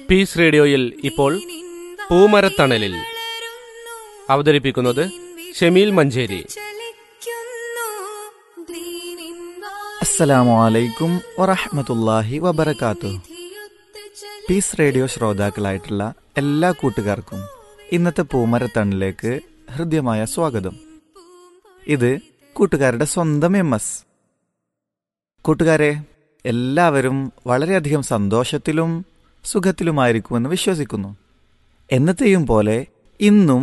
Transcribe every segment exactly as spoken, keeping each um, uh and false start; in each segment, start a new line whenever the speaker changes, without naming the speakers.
Piece റേഡിയോയിൽ ഇപ്പോൾ പൂമരത്തണലിൽ അവതരിപ്പിക്കുന്നത് ഷമീൽ മഞ്ചേരി.
അസ്സലാമു അലൈക്കും വറഹ്മത്തുള്ളാഹി വബറകാതുഹു. പീസ് റേഡിയോ ശ്രോതാക്കളായിട്ടുള്ള എല്ലാ കൂട്ടുകാർക്കും ഇന്നത്തെ പൂമരത്തണലിലേക്ക് ഹൃദ്യമായ സ്വാഗതം. ഇത് കൂട്ടുകാരുടെ സ്വന്തം എം എസ്. കൂട്ടുകാരെ, എല്ലാവരും വളരെയധികം സന്തോഷത്തിലും സുഖത്തിലുമായിരിക്കുമെന്ന് വിശ്വസിക്കുന്നു. എന്നത്തെയും പോലെ ഇന്നും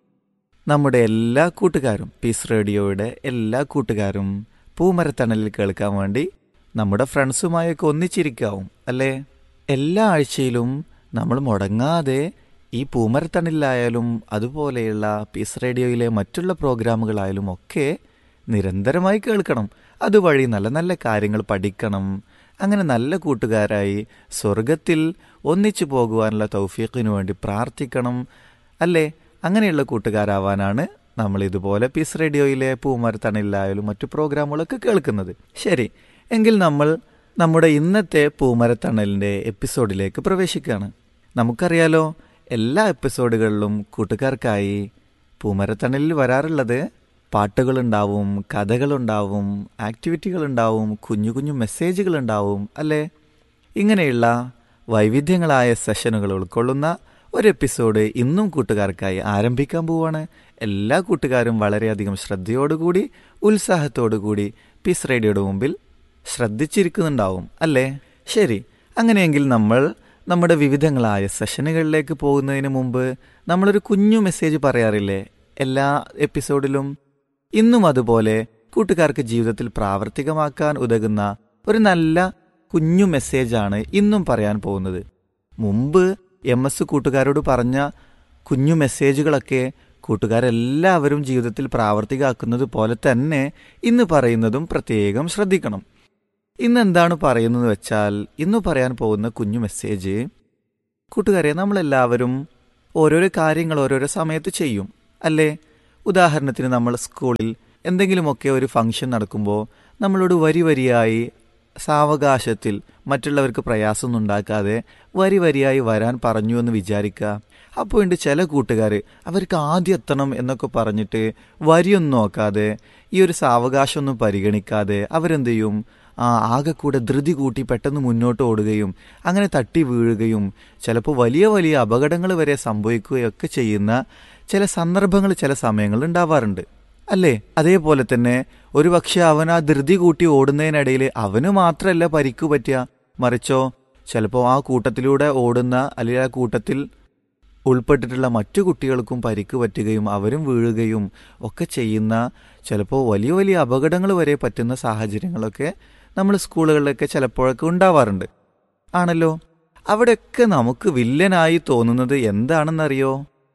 നമ്മുടെ എല്ലാ കൂട്ടുകാരും, പീസ് റേഡിയോയുടെ എല്ലാ കൂട്ടുകാരും പൂമരത്തണലിൽ കേൾക്കാൻ വേണ്ടി നമ്മുടെ ഫ്രണ്ട്സുമായൊക്കെ ഒന്നിച്ചിരിക്കാവും അല്ലേ? എല്ലാ ആഴ്ചയിലും നമ്മൾ മുടങ്ങാതെ ഈ പൂമരത്തണലിലായാലും അതുപോലെയുള്ള പീസ് റേഡിയോയിലെ മറ്റുള്ള പ്രോഗ്രാമുകളായാലും ഒക്കെ നിരന്തരമായി കേൾക്കണം. അതുവഴി നല്ല നല്ല കാര്യങ്ങൾ പഠിക്കണം. അങ്ങനെ നല്ല കൂട്ടുകാരായി സ്വർഗത്തിൽ ഒന്നിച്ചു പോകുവാനുള്ള തൗഫീഖിനു വേണ്ടി പ്രാർത്ഥിക്കണം അല്ലേ? അങ്ങനെയുള്ള കൂട്ടുകാരാവാനാണ് നമ്മൾ ഇതുപോലെ പീസ് റേഡിയോയിലെ പൂമരത്തണലിലായാലും മറ്റു പ്രോഗ്രാമുകളൊക്കെ കേൾക്കുന്നത്. ശരി, എങ്കിൽ നമ്മൾ നമ്മുടെ ഇന്നത്തെ പൂമരത്തണലിൻ്റെ എപ്പിസോഡിലേക്ക് പ്രവേശിക്കുകയാണ്. നമുക്കറിയാലോ, എല്ലാ എപ്പിസോഡുകളിലും കൂട്ടുകാർക്കായി പൂമരത്തണലിൽ വരാറുള്ളത് പാട്ടുകളുണ്ടാവും, കഥകളുണ്ടാവും, ആക്ടിവിറ്റികളുണ്ടാവും, കുഞ്ഞു കുഞ്ഞു മെസ്സേജുകളുണ്ടാവും അല്ലേ? ഇങ്ങനെയുള്ള വൈവിധ്യങ്ങളായ സെഷനുകൾ ഉൾക്കൊള്ളുന്ന ഒരു എപ്പിസോഡ് ഇന്നും കൂട്ടുകാർക്കായി ആരംഭിക്കാൻ പോവുകയാണ്. എല്ലാ കൂട്ടുകാരും വളരെയധികം ശ്രദ്ധയോടുകൂടി ഉത്സാഹത്തോടുകൂടി പീസ് റേഡിയോയുടെ മുമ്പിൽ ശ്രദ്ധിച്ചിരിക്കുന്നുണ്ടാവും അല്ലേ? ശരി, അങ്ങനെയെങ്കിൽ നമ്മൾ നമ്മുടെ വിവിധങ്ങളായ സെഷനുകളിലേക്ക് പോകുന്നതിന് മുമ്പ് നമ്മളൊരു കുഞ്ഞു മെസ്സേജ് പറയാറില്ലേ എല്ലാ എപ്പിസോഡിലും? ഇന്നും അതുപോലെ കൂട്ടുകാർക്ക് ജീവിതത്തിൽ പ്രാവർത്തികമാക്കാൻ ഉതകുന്ന ഒരു നല്ല കുഞ്ഞു മെസ്സേജാണ് ഇന്നും പറയാൻ പോകുന്നത്. മുമ്പ് എം എസ് കൂട്ടുകാരോട് പറഞ്ഞ കുഞ്ഞു മെസ്സേജുകളൊക്കെ കൂട്ടുകാരെല്ലാവരും ജീവിതത്തിൽ പ്രാവർത്തികമാക്കുന്നത് പോലെ തന്നെ ഇന്ന് പറയുന്നതും പ്രത്യേകം ശ്രദ്ധിക്കണം. ഇന്ന് എന്താണ് പറയുന്നത് വെച്ചാൽ, ഇന്ന് പറയാൻ പോകുന്ന കുഞ്ഞു മെസ്സേജ്, കൂട്ടുകാരെ, നമ്മളെല്ലാവരും ഓരോരോ കാര്യങ്ങൾ ഓരോരോ സമയത്ത് ചെയ്യും അല്ലേ? ഉദാഹരണത്തിന് നമ്മൾ സ്കൂളിൽ എന്തെങ്കിലുമൊക്കെ ഒരു ഫംഗ്ഷൻ നടക്കുമ്പോൾ നമ്മളോട് വരി വരിയായി സാവകാശത്തിൽ മറ്റുള്ളവർക്ക് പ്രയാസമൊന്നും ഉണ്ടാക്കാതെ വരി വരിയായി വരാൻ പറഞ്ഞു എന്ന് വിചാരിക്കുക. അപ്പോൾ ഉണ്ട് ചില കൂട്ടുകാർ അവർക്ക് ആദ്യം എത്തണം എന്നൊക്കെ പറഞ്ഞിട്ട് വരിയൊന്നും നോക്കാതെ ഈ ഒരു സാവകാശമൊന്നും പരിഗണിക്കാതെ അവരെന്ത് ചെയ്യും, ആ ആകെ കൂടെ ധൃതി കൂട്ടി പെട്ടെന്ന് മുന്നോട്ട് ഓടുകയും അങ്ങനെ തട്ടി വീഴുകയും ചിലപ്പോൾ വലിയ വലിയ അപകടങ്ങൾ വരെ സംഭവിക്കുകയൊക്കെ ചെയ്യുന്ന ചില സന്ദർഭങ്ങൾ ചില സമയങ്ങളിൽ ഉണ്ടാവാറുണ്ട് അല്ലേ? അതേപോലെ തന്നെ ഒരു പക്ഷെ അവൻ ആ ധൃതി കൂട്ടി ഓടുന്നതിനിടയിൽ അവന് മാത്രമല്ല പരിക്കു പറ്റുക, മറിച്ചോ ചിലപ്പോൾ ആ കൂട്ടത്തിലൂടെ ഓടുന്ന അല്ലെങ്കിൽ ആ കൂട്ടത്തിൽ ഉൾപ്പെട്ടിട്ടുള്ള മറ്റു കുട്ടികൾക്കും പരിക്ക് പറ്റുകയും അവരും വീഴുകയും ഒക്കെ ചെയ്യുന്ന ചിലപ്പോൾ വലിയ വലിയ അപകടങ്ങൾ വരെ പറ്റുന്ന സാഹചര്യങ്ങളൊക്കെ നമ്മൾ സ്കൂളുകളിലൊക്കെ ചിലപ്പോഴൊക്കെ ഉണ്ടാവാറുണ്ട് ആണല്ലോ. അവിടെയൊക്കെ നമുക്ക് വില്ലനായി തോന്നുന്നത് എന്താണെന്നറിയോ?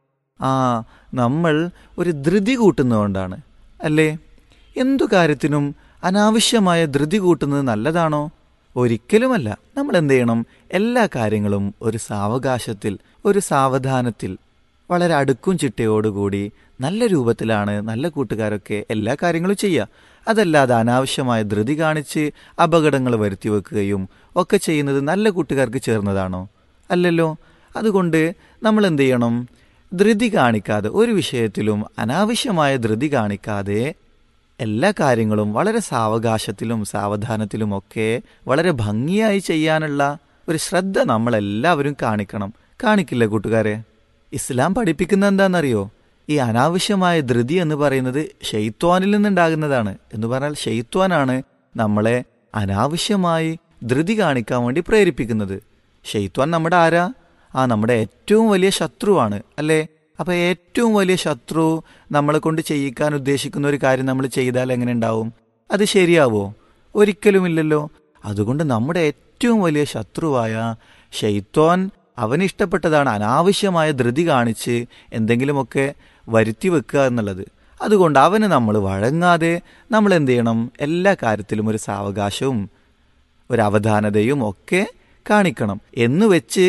ആ നമ്മൾ ഒരു ധൃതി കൂട്ടുന്നതുകൊണ്ടാണ് അല്ലേ? എന്തു കാര്യത്തിനും അനാവശ്യമായ ധൃതി കൂട്ടുന്നത് നല്ലതാണോ? ഒരിക്കലുമല്ല. നമ്മൾ എന്ത് ചെയ്യണം, എല്ലാ കാര്യങ്ങളും ഒരു സാവകാശത്തിൽ, ഒരു സാവധാനത്തിൽ, വളരെ അടുക്കും ചിട്ടയോടുകൂടി നല്ല രൂപത്തിലാണ് നല്ല കൂട്ടുകാരൊക്കെ എല്ലാ കാര്യങ്ങളും ചെയ്യുക. അതല്ലാതെ അനാവശ്യമായ ധൃതി കാണിച്ച് അപകടങ്ങൾ വരുത്തി വെക്കുകയും ഒക്കെ ചെയ്യുന്നത് നല്ല കൂട്ടുകാർക്ക് ചേർന്നതാണോ? അല്ലല്ലോ. അതുകൊണ്ട് നമ്മൾ എന്ത് ചെയ്യണം, ധൃതി കാണിക്കാതെ, ഒരു വിഷയത്തിലും അനാവശ്യമായ ധൃതി കാണിക്കാതെ എല്ലാ കാര്യങ്ങളും വളരെ സാവകാശത്തിലും സാവധാനത്തിലുമൊക്കെ വളരെ ഭംഗിയായി ചെയ്യാനുള്ള ഒരു ശ്രദ്ധ നമ്മളെല്ലാവരും കാണിക്കണം. കാണിക്കില്ല കൂട്ടുകാരെ? ഇസ്ലാം പഠിപ്പിക്കുന്ന എന്താണെന്നറിയോ? ഈ അനാവശ്യമായ ധൃതി എന്ന് പറയുന്നത് ഷെയ്ത്വാനിൽ നിന്നുണ്ടാകുന്നതാണ്. എന്ന് പറഞ്ഞാൽ ഷെയ്ത്വാനാണ് നമ്മളെ അനാവശ്യമായി ധൃതി കാണിക്കാൻ വേണ്ടി പ്രേരിപ്പിക്കുന്നത്. ഷെയ്ത്വാൻ നമ്മുടെ ആരാ? ആ നമ്മുടെ ഏറ്റവും വലിയ ശത്രുവാണ് അല്ലേ? അപ്പം ഏറ്റവും വലിയ ശത്രു നമ്മളെ കൊണ്ട് ചെയ്യിക്കാൻ ഉദ്ദേശിക്കുന്ന ഒരു കാര്യം നമ്മൾ ചെയ്താൽ എങ്ങനെ ഉണ്ടാവും? അത് ശരിയാവോ? ഒരിക്കലുമില്ലല്ലോ. അതുകൊണ്ട് നമ്മുടെ ഏറ്റവും വലിയ ശത്രുവായ ഷെയ്ത്വാൻ അവനിഷ്ടപ്പെട്ടതാണ് അനാവശ്യമായ ധൃതി കാണിച്ച് എന്തെങ്കിലുമൊക്കെ വരുത്തി വെക്കുക എന്നുള്ളത്. അതുകൊണ്ട് അവന് നമ്മൾ വഴങ്ങാതെ നമ്മൾ എന്ത് ചെയ്യണം, എല്ലാ കാര്യത്തിലും ഒരു സാവകാശവും ഒരു അവധാനതയും ഒക്കെ കാണിക്കണം. എന്ന് വെച്ച്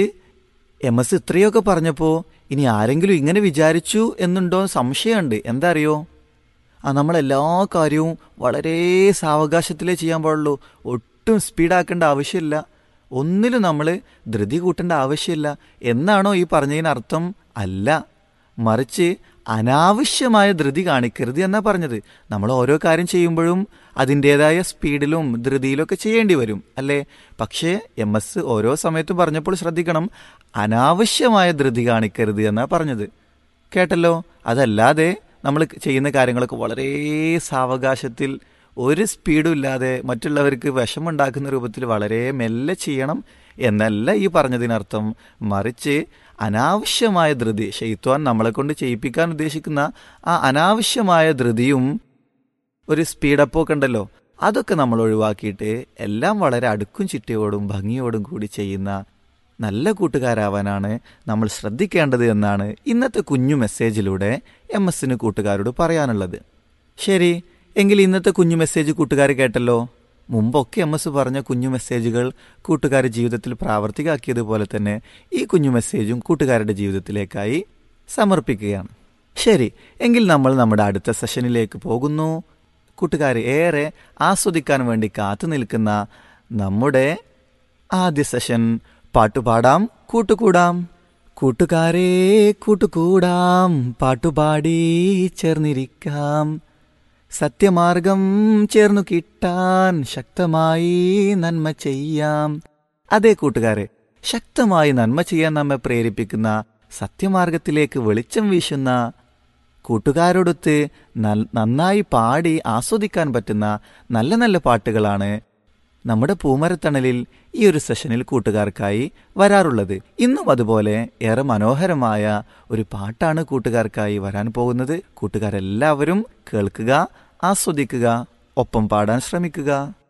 എം എസ് ഇത്രയൊക്കെ പറഞ്ഞപ്പോൾ ഇനി ആരെങ്കിലും ഇങ്ങനെ വിചാരിച്ചു എന്നുണ്ടോ സംശയമുണ്ട്. എന്താ അറിയോ, ആ നമ്മളെല്ലാ കാര്യവും വളരെ സാവകാശത്തിലേ ചെയ്യാൻ പാടുള്ളൂ. ഒട്ടും സ്പീഡാക്കേണ്ട ആവശ്യമില്ല. ഒന്നിലും നമ്മൾ ധൃതി കൂട്ടേണ്ട ആവശ്യമില്ല എന്നാണോ ഈ പറഞ്ഞതിനർത്ഥം? അല്ല, മറിച്ച് അനാവശ്യമായ ധൃതി കാണിക്കരുത് എന്നാ പറഞ്ഞത്. നമ്മൾ ഓരോ കാര്യം ചെയ്യുമ്പോഴും അതിൻ്റെതായ സ്പീഡിലും ധൃതിയിലൊക്കെ ചെയ്യേണ്ടി വരും അല്ലേ? പക്ഷേ എം എസ് ഓരോ സമയത്തും പറഞ്ഞപ്പോൾ ശ്രദ്ധിക്കണം, അനാവശ്യമായ ധൃതി കാണിക്കരുത് എന്നാ പറഞ്ഞത്. കേട്ടല്ലോ? അതല്ലാതെ നമ്മൾ ചെയ്യുന്ന കാര്യങ്ങളൊക്കെ വളരെ സാവകാശത്തിൽ, ഒരു സ്പീഡും ഇല്ലാതെ, മറ്റുള്ളവർക്ക് വിഷമുണ്ടാക്കുന്ന രൂപത്തിൽ വളരെ മെല്ലെ ചെയ്യണം എന്നല്ല ഈ പറഞ്ഞതിനർത്ഥം. മറിച്ച് അനാവശ്യമായ ധൃതി, ശൈത്വാൻ നമ്മളെ കൊണ്ട് ചെയ്യിപ്പിക്കാൻ ഉദ്ദേശിക്കുന്ന ആ അനാവശ്യമായ ധൃതിയും ഒരു സ്പീഡപ്പൊക്കെ ഉണ്ടല്ലോ, അതൊക്കെ നമ്മൾ ഒഴിവാക്കിയിട്ട് എല്ലാം വളരെ അടുക്കും ചിട്ടയോടും ഭംഗിയോടും കൂടി ചെയ്യുന്ന നല്ല കൂട്ടുകാരാവാനാണ് നമ്മൾ ശ്രദ്ധിക്കേണ്ടത് എന്നാണ് ഇന്നത്തെ കുഞ്ഞു മെസ്സേജിലൂടെ എം എസിന് കൂട്ടുകാരോട് പറയാനുള്ളത്. ശരി, എങ്കിൽ ഇന്നത്തെ കുഞ്ഞു മെസ്സേജ് കൂട്ടുകാർ കേട്ടല്ലോ. മുമ്പൊക്കെ എം എസ് പറഞ്ഞ കുഞ്ഞു മെസ്സേജുകൾ കൂട്ടുകാരുടെ ജീവിതത്തിൽ പ്രാവർത്തികമാക്കിയതുപോലെ തന്നെ ഈ കുഞ്ഞു മെസ്സേജും കൂട്ടുകാരുടെ ജീവിതത്തിലേക്കായി സമർപ്പിക്കുകയാണ്. ശരി, എങ്കിൽ നമ്മൾ നമ്മുടെ അടുത്ത സെഷനിലേക്ക് പോകുന്നു. കൂട്ടുകാർ ഏറെ ആസ്വദിക്കാൻ വേണ്ടി കാത്തു നിൽക്കുന്ന നമ്മുടെ ആദ്യ സെഷൻ പാട്ടുപാടാം കൂട്ടുകൂടാം. കൂട്ടുകാരെ കൂട്ടുകൂടാം, പാട്ടുപാടി ചേർന്നിരിക്കാം, സത്യമാർഗം ചേർന്നു കിട്ടാൻ ശക്തമായി നന്മ ചെയ്യാം. അതേ കൂട്ടുകാരെ, ശക്തമായി നന്മ ചെയ്യാൻ നമ്മെ പ്രേരിപ്പിക്കുന്ന, സത്യമാർഗത്തിലേക്ക് വെളിച്ചം വീശുന്ന, കൂട്ടുകാരോടൊത്ത് നന്നായി പാടി ആസ്വദിക്കാൻ പറ്റുന്ന നല്ല നല്ല പാട്ടുകളാണ് നമ്മുടെ പൂമരത്തണലിൽ ഈ ഒരു സെഷനിൽ കൂട്ടുകാർക്കായി വരാറുള്ളത്. ഇന്നും അതുപോലെ ഏറെ മനോഹരമായ ഒരു പാട്ടാണ് കൂട്ടുകാർക്കായി വരാൻ പോകുന്നത്. കൂട്ടുകാരെല്ലാവരും കേൾക്കുക, ആസ്വദിക്കുക, ഒപ്പം പാടാൻ ശ്രമിക്കുക.